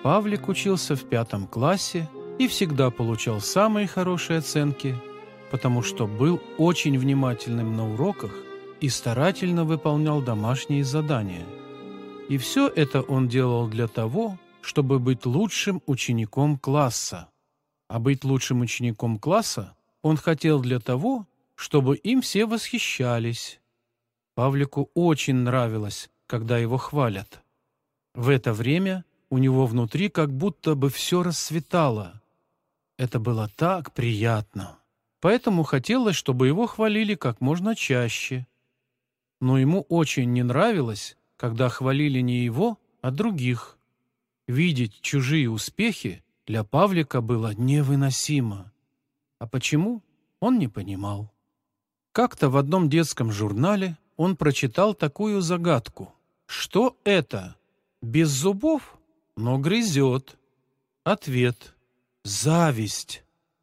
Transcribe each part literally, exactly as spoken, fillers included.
Павлик учился в пятом классе и всегда получал самые хорошие оценки, потому что был очень внимательным на уроках и старательно выполнял домашние задания. И все это он делал для того, чтобы быть лучшим учеником класса. А быть лучшим учеником класса он хотел для того, чтобы им все восхищались. Павлику очень нравилось, когда его хвалят. В это время у него внутри как будто бы все расцветало. Это было так приятно. Поэтому хотелось, чтобы его хвалили как можно чаще. Но ему очень не нравилось, когда хвалили не его, а других. Видеть чужие успехи для Павлика было невыносимо. А почему, он не понимал. Как-то в одном детском журнале он прочитал такую загадку. Что это? Без зубов, но грызет. Ответ – зависть.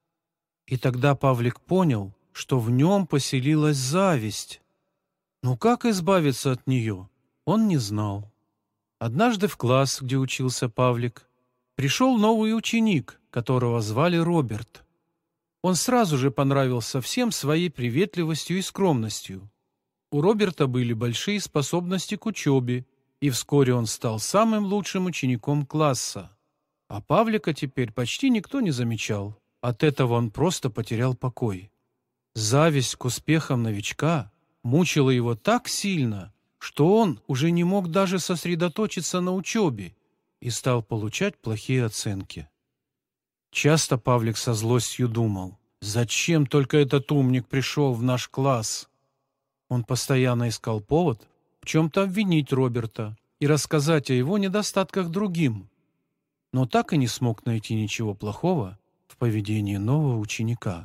И тогда Павлик понял, что в нем поселилась зависть. Но как избавиться от нее, он не знал. Однажды в класс, где учился Павлик, пришел новый ученик, которого звали Роберт. Он сразу же понравился всем своей приветливостью и скромностью. У Роберта были большие способности к учебе, и вскоре он стал самым лучшим учеником класса. А Павлика теперь почти никто не замечал. От этого он просто потерял покой. Зависть к успехам новичка мучила его так сильно, что он уже не мог даже сосредоточиться на учебе и стал получать плохие оценки. Часто Павлик со злостью думал, зачем только этот умник пришел в наш класс? Он постоянно искал повод в чем-то обвинить Роберта и рассказать о его недостатках другим, но так и не смог найти ничего плохого в поведении нового ученика.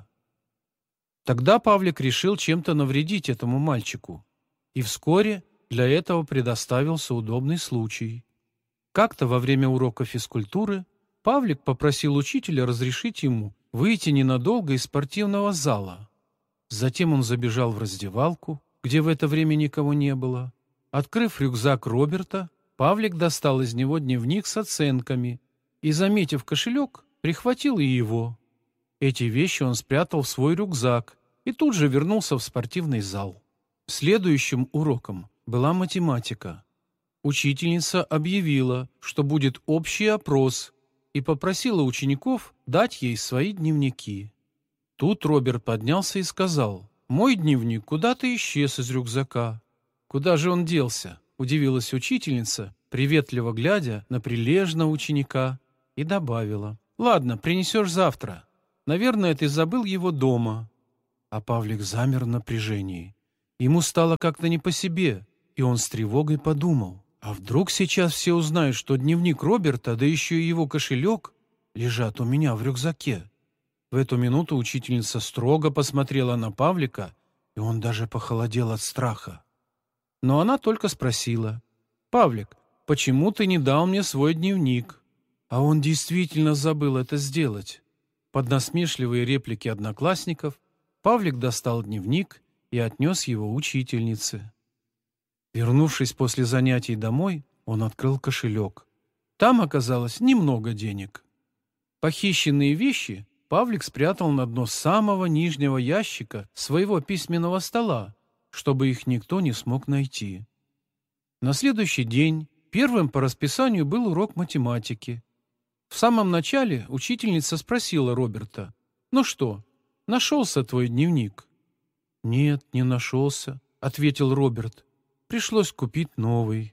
Тогда Павлик решил чем-то навредить этому мальчику, и вскоре для этого предоставился удобный случай. Как-то во время урока физкультуры Павлик попросил учителя разрешить ему выйти ненадолго из спортивного зала. Затем он забежал в раздевалку, где в это время никого не было. Открыв рюкзак Роберта, Павлик достал из него дневник с оценками и, заметив кошелек, прихватил и его. Эти вещи он спрятал в свой рюкзак и тут же вернулся в спортивный зал. Следующим уроком была математика. Учительница объявила, что будет общий опрос, и попросила учеников дать ей свои дневники. Тут Роберт поднялся и сказал: «Мой дневник куда-то исчез из рюкзака». «Куда же он делся?» – удивилась учительница, приветливо глядя на прилежного ученика, и добавила: «Ладно, принесешь завтра. Наверное, ты забыл его дома». А Павлик замер в напряжении. Ему стало как-то не по себе, и он с тревогой подумал: а вдруг сейчас все узнают, что дневник Роберта, да еще и его кошелек, лежат у меня в рюкзаке? В эту минуту учительница строго посмотрела на Павлика, и он даже похолодел от страха. Но она только спросила: «Павлик, почему ты не дал мне свой дневник?» А он действительно забыл это сделать. Под насмешливые реплики одноклассников Павлик достал дневник и отнес его учительнице. Вернувшись после занятий домой, он открыл кошелек. Там оказалось немного денег. Похищенные вещи Павлик спрятал на дно самого нижнего ящика своего письменного стола, чтобы их никто не смог найти. На следующий день первым по расписанию был урок математики. В самом начале учительница спросила Роберта: «Ну что, нашелся твой дневник?» «Нет, не нашелся», — ответил Роберт. «Пришлось купить новый».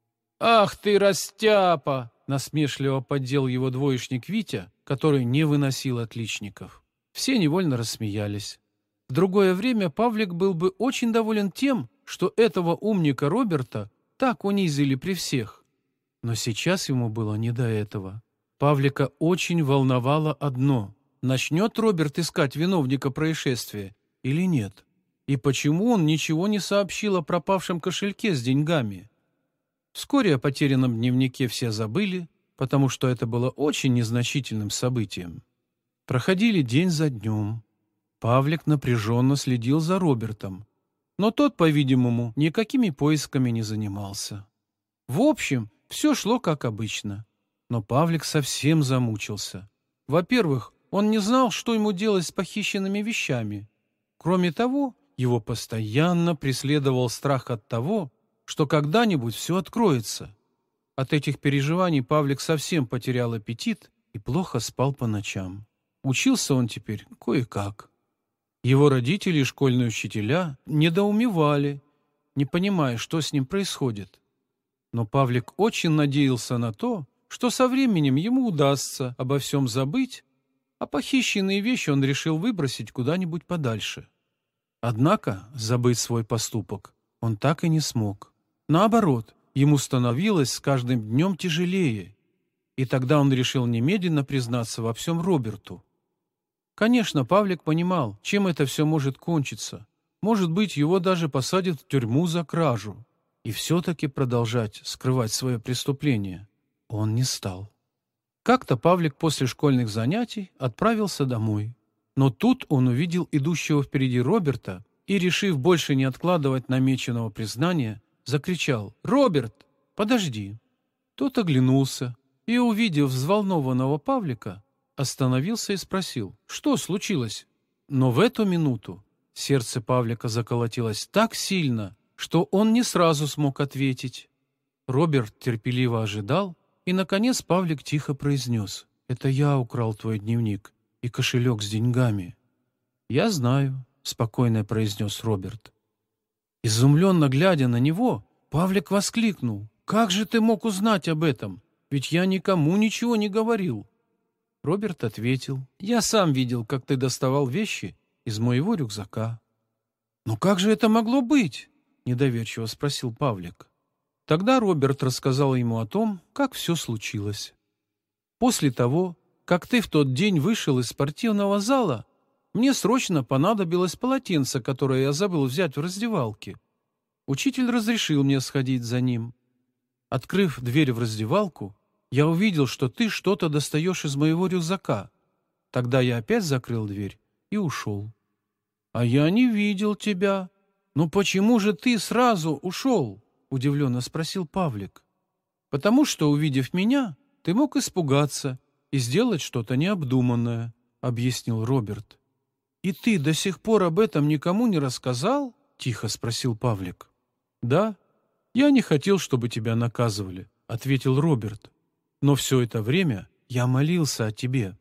«Ах ты, растяпа!» — насмешливо поддел его двоечник Витя, который не выносил отличников. Все невольно рассмеялись. В другое время Павлик был бы очень доволен тем, что этого умника Роберта так унизили при всех. Но сейчас ему было не до этого. Павлика очень волновало одно: начнет Роберт искать виновника происшествия или нет? И почему он ничего не сообщил о пропавшем кошельке с деньгами? Вскоре о потерянном дневнике все забыли, потому что это было очень незначительным событием. Проходили день за днем. Павлик напряженно следил за Робертом, но тот, по-видимому, никакими поисками не занимался. В общем, все шло как обычно. Но Павлик совсем замучился. Во-первых, он не знал, что ему делать с похищенными вещами. Кроме того, его постоянно преследовал страх от того, что когда-нибудь все откроется. От этих переживаний Павлик совсем потерял аппетит и плохо спал по ночам. Учился он теперь кое-как. Его родители и школьные учителя недоумевали, не понимая, что с ним происходит. Но Павлик очень надеялся на то, что со временем ему удастся обо всем забыть, а похищенные вещи он решил выбросить куда-нибудь подальше. Однако забыть свой поступок он так и не смог. Наоборот, ему становилось с каждым днем тяжелее, и тогда он решил немедленно признаться во всем Роберту. Конечно, Павлик понимал, чем это все может кончиться. Может быть, его даже посадят в тюрьму за кражу. И все-таки продолжать скрывать свое преступление он не стал. Как-то Павлик после школьных занятий отправился домой. Но тут он увидел идущего впереди Роберта и, решив больше не откладывать намеченного признания, закричал: «Роберт, подожди!» Тот оглянулся и, увидев взволнованного Павлика, остановился и спросил: «Что случилось?» Но в эту минуту сердце Павлика заколотилось так сильно, что он не сразу смог ответить. Роберт терпеливо ожидал, и, наконец, Павлик тихо произнес: «Это я украл твой дневник и кошелек с деньгами». «Я знаю», — спокойно произнес Роберт. Изумленно глядя на него, Павлик воскликнул: «Как же ты мог узнать об этом? Ведь я никому ничего не говорил». Роберт ответил: «Я сам видел, как ты доставал вещи из моего рюкзака». «Но как же это могло быть?» — недоверчиво спросил Павлик. Тогда Роберт рассказал ему о том, как все случилось. «После того, как ты в тот день вышел из спортивного зала, мне срочно понадобилось полотенце, которое я забыл взять в раздевалке. Учитель разрешил мне сходить за ним. Открыв дверь в раздевалку, я увидел, что ты что-то достаешь из моего рюкзака. Тогда я опять закрыл дверь и ушел». «А я не видел тебя. Ну почему же ты сразу ушел?» — удивленно спросил Павлик. «Потому что, увидев меня, ты мог испугаться и сделать что-то необдуманное», — объяснил Роберт. «И ты до сих пор об этом никому не рассказал?» — тихо спросил Павлик. «Да, я не хотел, чтобы тебя наказывали», — ответил Роберт. «Но все это время я молился о тебе».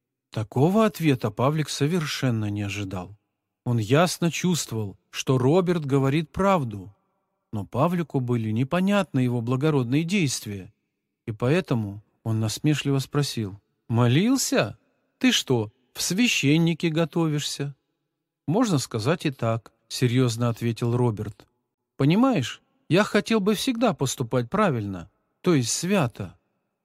Такого ответа Павлик совершенно не ожидал. Он ясно чувствовал, что Роберт говорит правду, но Павлику были непонятны его благородные действия, и поэтому он насмешливо спросил: «Молился? Ты что, в священники готовишься?» «Можно сказать и так», — серьезно ответил Роберт. «Понимаешь, я хотел бы всегда поступать правильно, то есть свято».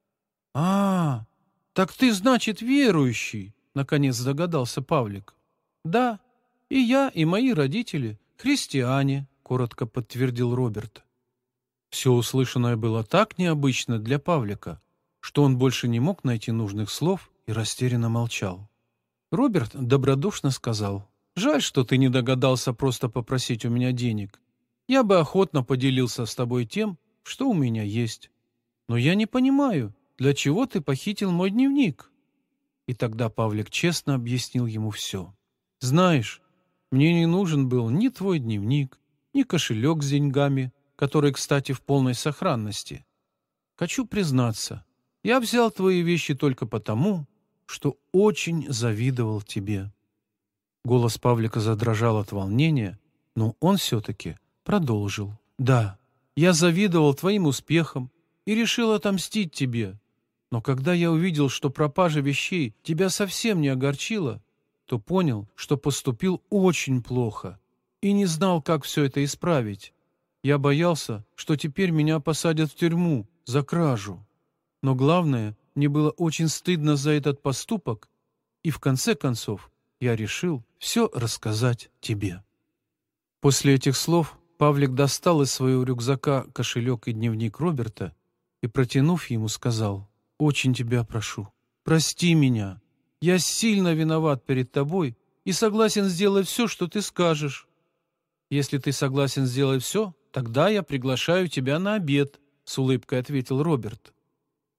«А, так ты, значит, верующий», — наконец догадался Павлик. «Да, и я, и мои родители христиане», — коротко подтвердил Роберт. Все услышанное было так необычно для Павлика, что он больше не мог найти нужных слов и растерянно молчал. Роберт добродушно сказал: «Жаль, что ты не догадался просто попросить у меня денег. Я бы охотно поделился с тобой тем, что у меня есть. Но я не понимаю, для чего ты похитил мой дневник?» И тогда Павлик честно объяснил ему все. «Знаешь, мне не нужен был ни твой дневник, ни кошелек с деньгами, который, кстати, в полной сохранности. Хочу признаться, я взял твои вещи только потому, что очень завидовал тебе». Голос Павлика задрожал от волнения, но он все-таки продолжил: «Да, я завидовал твоим успехам и решил отомстить тебе. Но когда я увидел, что пропажа вещей тебя совсем не огорчила, то понял, что поступил очень плохо и не знал, как все это исправить. Я боялся, что теперь меня посадят в тюрьму за кражу. Но главное, мне было очень стыдно за этот поступок, и в конце концов я решил все рассказать тебе». После этих слов Павлик достал из своего рюкзака кошелек и дневник Роберта и, протянув ему, сказал: «Очень тебя прошу, прости меня. Я сильно виноват перед тобой и согласен сделать все, что ты скажешь». «Если ты согласен сделать все, тогда я приглашаю тебя на обед», — с улыбкой ответил Роберт.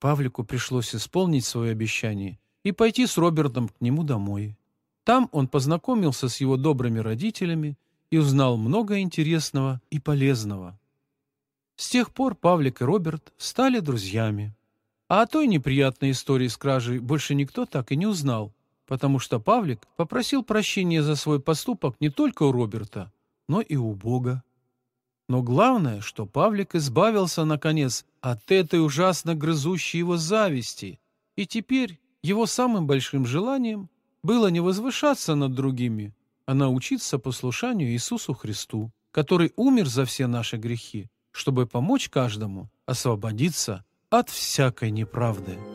Павлику пришлось исполнить свое обещание и пойти с Робертом к нему домой. Там он познакомился с его добрыми родителями и узнал много интересного и полезного. С тех пор Павлик и Роберт стали друзьями. А о той неприятной истории с кражей больше никто так и не узнал, потому что Павлик попросил прощения за свой поступок не только у Роберта, но и у Бога. Но главное, что Павлик избавился, наконец, от этой ужасно грызущей его зависти, и теперь его самым большим желанием было не возвышаться над другими, а научиться послушанию Иисусу Христу, который умер за все наши грехи, чтобы помочь каждому освободиться от всякой неправды.